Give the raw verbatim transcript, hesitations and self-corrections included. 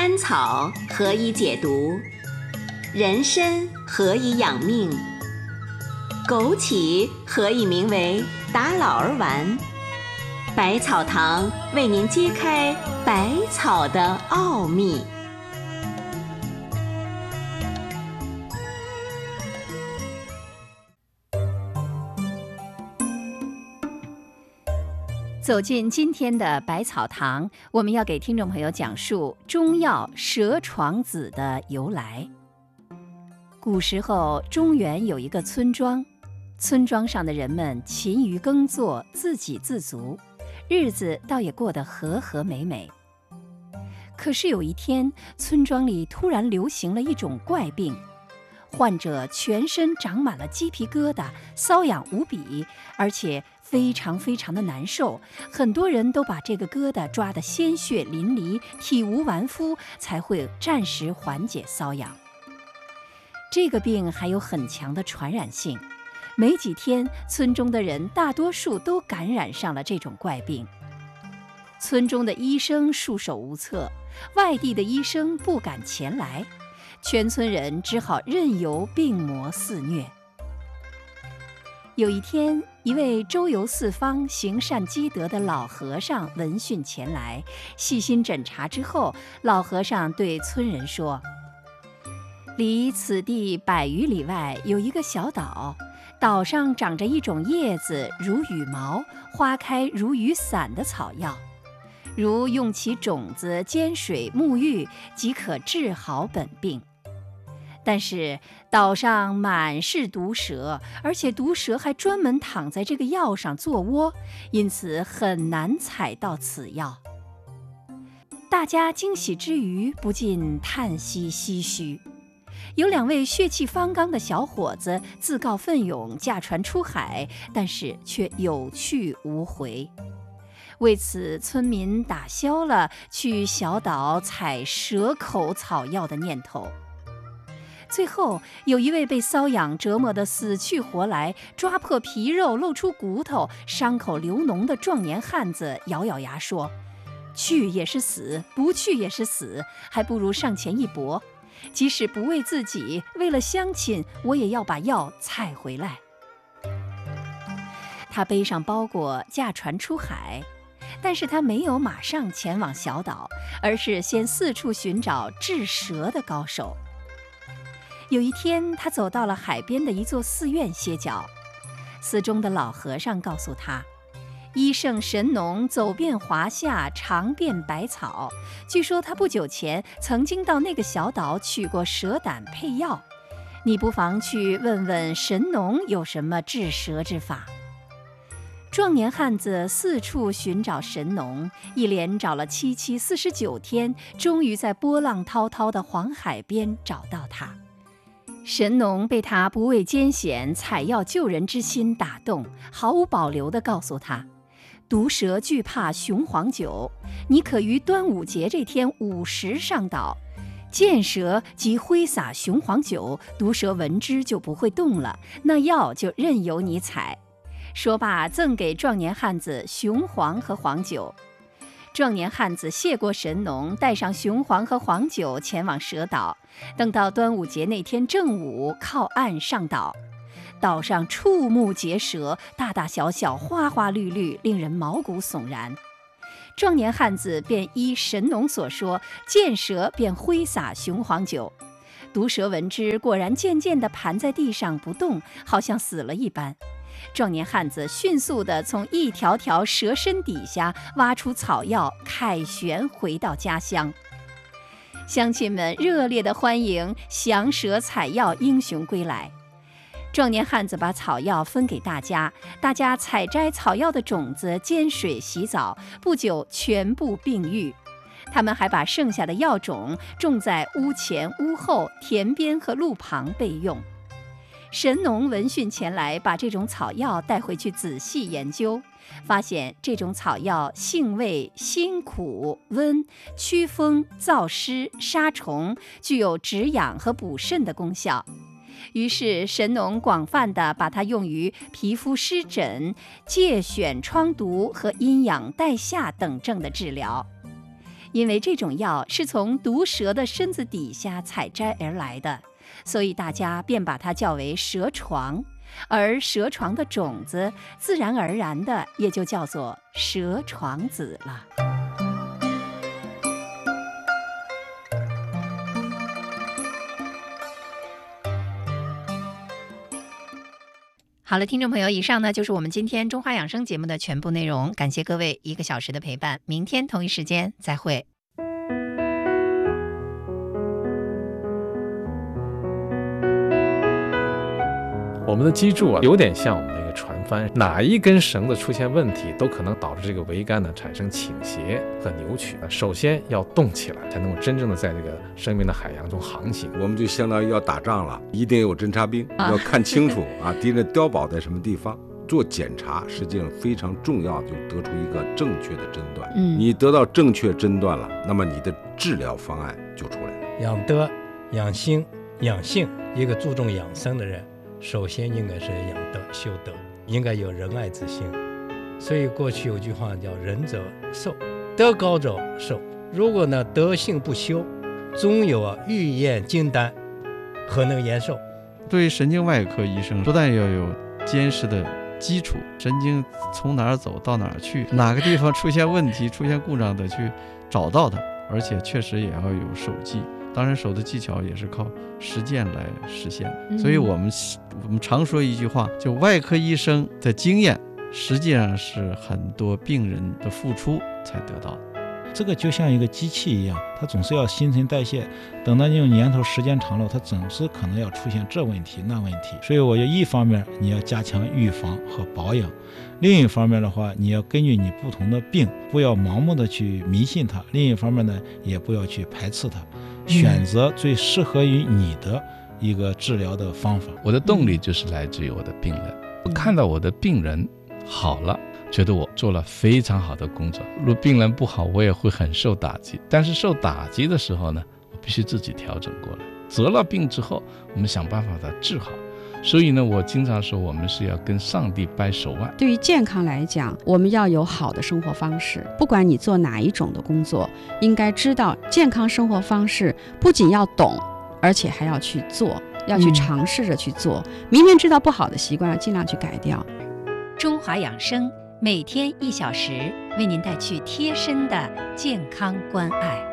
甘草何以解毒？人参何以养命？枸杞何以名为打老儿丸？百草堂为您揭开百草的奥秘。 走进今天的百草堂，我们要给听众朋友讲述中药蛇床子的由来。古时候，中原有一个村庄，村庄上的人们勤于耕作，自给自足，日子倒也过得和和美美。可是有一天，村庄里突然流行了一种怪病，患者全身长满了鸡皮疙瘩，瘙痒无比，而且非常非常的难受，很多人都把这个疙瘩抓得鲜血淋漓，体无完肤，才会暂时缓解瘙痒。这个病还有很强的传染性，没几天，村中的人大多数都感染上了这种怪病。村中的医生束手无策，外地的医生不敢前来，全村人只好任由病魔肆虐。有一天，一位周游四方、行善积德的老和尚闻讯前来，细心诊查之后，老和尚对村人说：“离此地百余里外有一个小岛，岛上长着一种叶子如羽毛、花开如雨伞的草药，如用其种子煎水沐浴，即可治好本病。但是岛上满是毒蛇，而且毒蛇还专门躺在这个药上做窝，因此很难采到此药。”大家惊喜之余，不禁叹息唏嘘。有两位血气方刚的小伙子自告奋勇驾船出海，但是却有去无回。为此，村民打消了去小岛采蛇口草药的念头。最后，有一位被瘙痒折磨得死去活来，抓破皮肉露出骨头，伤口流脓的壮年汉子咬咬牙说：“去也是死，不去也是死，还不如上前一搏。即使不为自己，为了乡亲，我也要把药采回来。”他背上包裹，驾船出海，但是他没有马上前往小岛，而是先四处寻找治蛇的高手。有一天，他走到了海边的一座寺院歇脚，寺中的老和尚告诉他，医圣神农走遍华夏，尝遍百草，据说他不久前曾经到那个小岛取过蛇胆配药，你不妨去问问神农有什么治蛇之法。壮年汉子四处寻找神农，一连找了七七四十九天，终于在波浪滔滔的黄海边找到他。神农被他不畏艰险、采药救人之心打动，毫无保留地告诉他，毒蛇惧怕雄黄酒，你可于端午节这天午时上岛，见蛇即挥洒雄黄酒，毒蛇闻之就不会动了，那药就任由你采。说罢，赠给壮年汉子雄黄和黄酒。壮年汉子谢过神农，带上雄黄和黄酒前往蛇岛。等到端午节那天正午，靠岸上岛，岛上触目结舌，大大小小，花花绿绿，令人毛骨悚然。壮年汉子便依神农所说，见蛇便挥洒雄黄酒。毒蛇闻之，果然渐渐地盘在地上不动，好像死了一般。壮年汉子迅速地从一条条蛇身底下挖出草药，凯旋回到家乡。乡亲们热烈地欢迎降蛇采药英雄归来。壮年汉子把草药分给大家，大家采摘草药的种子，煎水洗澡，不久全部病愈。他们还把剩下的药种种在屋前、屋后、田边和路旁备用。神农闻讯前来，把这种草药带回去仔细研究，发现这种草药性味辛苦温，祛风燥湿杀虫，具有止痒和补肾的功效。于是神农广泛地把它用于皮肤湿疹、疥癣疮毒和阴阳带下等症的治疗。 因为这种药是从毒蛇的身子底下采摘而来的，所以大家便把它叫为蛇床，而蛇床的种子自然而然的也就叫做蛇床子了。好了，听众朋友，以上呢就是我们今天中华养生节目的全部内容，感谢各位一个小时的陪伴，明天同一时间再会。 我们的脊柱啊，有点像我们的一个船帆，哪一根绳子出现问题，都可能导致这个桅杆呢产生倾斜和扭曲。首先要动起来，才能够真正的在这个生命的海洋中航行。 我们就相当于要打仗了，一定有侦察兵，啊、要看清楚啊，敌人碉堡在什么地方。做检查实际上非常重要，就得出一个正确的诊断。嗯，你得到正确诊断了，那么你的治疗方案就出来了。 养德、养心、养性，一个注重养生的人，首先应该是养德修德，应该有仁爱之心。所以过去有句话叫仁者寿，德高者寿。如果呢德性不修，终有啊欲验金丹，何能延寿？ 对于神经外科医生，不但要有坚实的基础，神经从哪儿走到哪儿去，哪个地方出现问题出现故障的去找到它，而且确实也要有手技。当然手的技巧也是靠实践来实现、嗯、所以我们我们常说一句话，就外科医生的经验实际上是很多病人的付出才得到的。 这个就像一个机器一样，它总是要新陈代谢，等到用年头时间长了，它总是可能要出现这问题那问题。所以我觉得一方面你要加强预防和保养，另一方面的话，你要根据你不同的病，不要盲目的去迷信它，另一方面呢，也不要去排斥它，选择最适合于你的一个治疗的方法。 我的动力就是来自于我的病人，我看到我的病人好了，觉得我做了非常好的工作。如果病人不好，我也会很受打击，但是受打击的时候呢，我必须自己调整过来。得了病之后，我们想办法把它治好。所以呢，我经常说我们是要跟上帝掰手腕。 对于健康来讲，我们要有好的生活方式，不管你做哪一种的工作，应该知道健康生活方式不仅要懂，而且还要去做，要去尝试着去做、嗯、明明知道不好的习惯要尽量去改掉。 中华养生每天一小时，为您带去贴身的健康关爱。